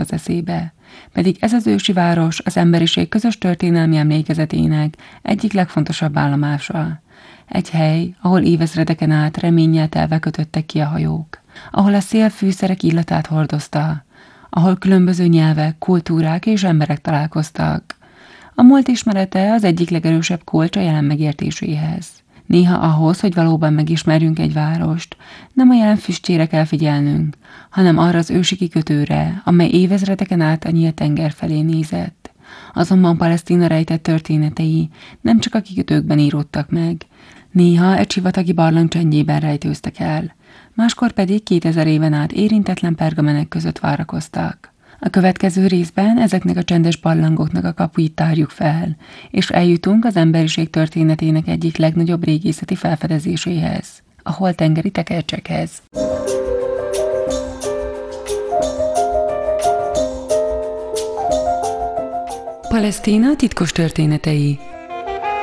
az eszébe. Pedig ez az ősi város az emberiség közös történelmi emlékezetének egyik legfontosabb állomása. Egy hely, ahol évezredeken át reménnyel telve kötöttek ki a hajók, ahol a szél fűszerek illatát hordozta, ahol különböző nyelvek, kultúrák és emberek találkoztak. A múlt ismerete az egyik legerősebb kulcs a jelen megértéséhez. Néha ahhoz, hogy valóban megismerjünk egy várost, nem a jelen füstjére kell figyelnünk, hanem arra az ősi kikötőre, amely évezredeken át a nyílt tenger felé nézett. Azonban Palesztina rejtett történetei nem csak a kikötőkben íródtak meg, néha egy sivatagi barlang csendjében rejtőztek el, máskor pedig 2000 éven át érintetlen pergamenek között várakoztak. A következő részben ezeknek a csendes barlangoknak a kapuit tárjuk fel, és eljutunk az emberiség történetének egyik legnagyobb régészeti felfedezéséhez, a holttengeri tekercsekhez. Palesztina titkos történetei.